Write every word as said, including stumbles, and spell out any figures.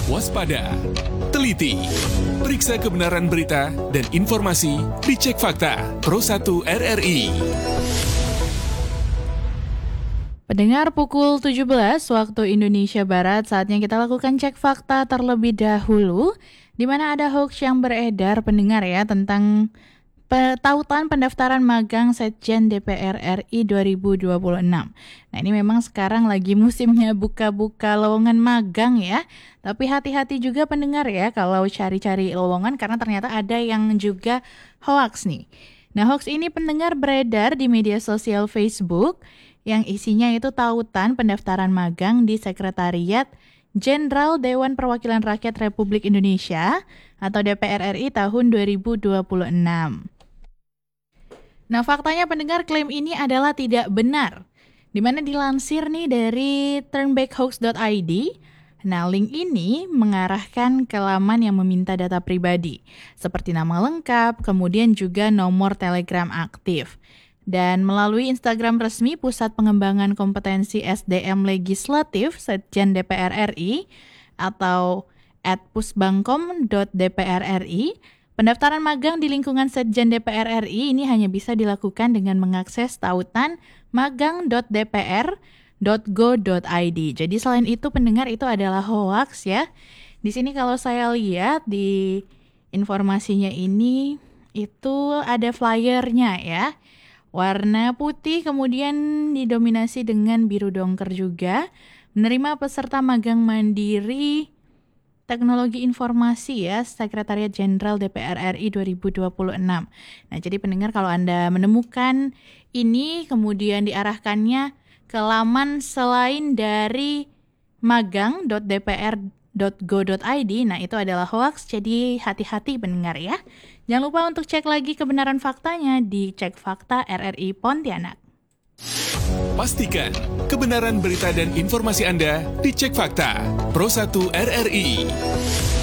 waspada, teliti, periksa kebenaran berita dan informasi di Cek Fakta Pro satu R R I. Pendengar, pukul tujuh belas waktu Indonesia Barat, saatnya kita lakukan cek fakta terlebih dahulu, di mana ada hoax yang beredar pendengar ya tentang tautan pendaftaran magang Setjen D P R R I dua ribu dua puluh enam. Nah, ini memang sekarang lagi musimnya buka-buka lowongan magang ya. Tapi hati-hati juga pendengar ya kalau cari-cari lowongan, karena ternyata ada yang juga hoax nih. Nah, hoax ini pendengar beredar di media sosial Facebook yang isinya itu tautan pendaftaran magang di Sekretariat Jenderal Dewan Perwakilan Rakyat Republik Indonesia atau D P R R I tahun dua ribu dua puluh enam. Nah, faktanya pendengar, klaim ini adalah tidak benar, di mana dilansir nih dari turnbackhoax dot i d. Nah, link ini mengarahkan ke laman yang meminta data pribadi, seperti nama lengkap, kemudian juga nomor Telegram aktif. Dan melalui Instagram resmi Pusat Pengembangan Kompetensi S D M Legislatif Setjen D P R R I atau at pusbangkom dot d p r r i, pendaftaran magang di lingkungan Setjen D P R R I ini hanya bisa dilakukan dengan mengakses tautan magang dot d p r dot go dot i d. Jadi selain itu pendengar, itu adalah hoax ya. Di sini kalau saya lihat di informasinya ini itu ada flyernya ya. Warna putih kemudian didominasi dengan biru dongker juga. Menerima peserta magang mandiri Teknologi Informasi ya, Sekretariat Jenderal D P R R I dua ribu dua puluh enam. Nah, jadi pendengar, kalau Anda menemukan ini kemudian diarahkannya ke laman selain dari magang dot d p r dot go dot i d, nah itu adalah hoax. Jadi hati-hati pendengar ya. Jangan lupa untuk cek lagi kebenaran faktanya di Cek Fakta R R I Pontianak. Pastikan kebenaran berita dan informasi Anda di Cek Fakta Pro satu R R I.